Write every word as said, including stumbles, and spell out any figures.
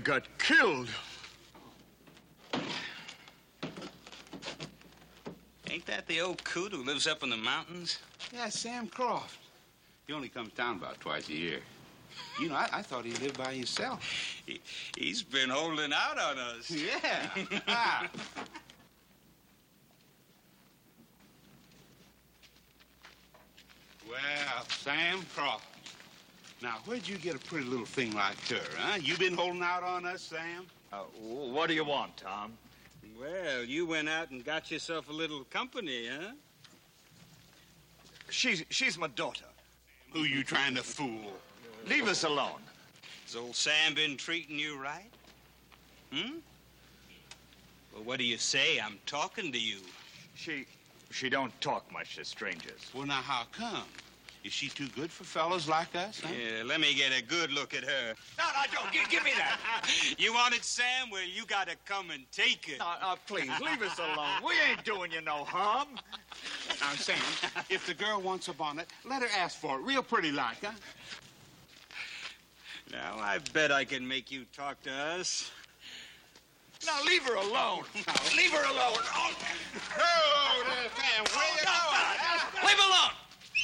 got killed. Ain't that the old coot who lives up in the mountains? Yeah, Sam Croft. He only comes down about twice a year. You know, I, I thought he lived by himself. He, he's been holding out on us. Yeah. Ah. Well, Sam Croft. Now, where'd you get a pretty little thing like her, huh? You been holding out on us, Sam? Uh, what do you want, Tom? Well, you went out and got yourself a little company, huh? She's, she's my daughter. Who you trying to fool? Leave us alone. Has old Sam been treating you right? Hmm? Well, what do you say? I'm talking to you. She, she don't talk much to strangers. Well, now, how come? Is she too good for fellas like us, huh? Yeah, let me get a good look at her. No, no, don't. Give, give me that. You want it, Sam? Well, you gotta come and take it. No, no, please, leave us alone. We ain't doing you no harm. Now, Sam, if the girl wants a bonnet, let her ask for it. Real pretty like, huh? Now, I bet I can make you talk to us. Now, leave her alone. Leave her alone. Oh, Oh, there, Sam, where you going? Leave her alone.